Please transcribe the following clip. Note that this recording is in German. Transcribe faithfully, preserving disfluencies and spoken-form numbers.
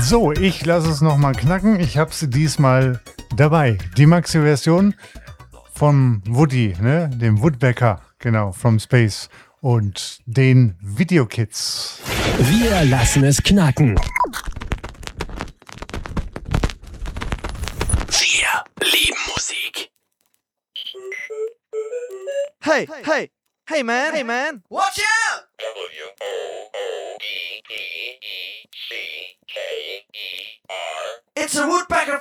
So, ich lasse es nochmal knacken. Ich habe sie diesmal dabei. Die Maxi-Version vom Woody, ne? Dem Woodpecker, genau, from Space. Und den Videokids. Wir lassen es knacken. Wir lieben Musik. Hey, hey, hey man, hey man, watch out! W O O D E E C K E R It's a woodpecker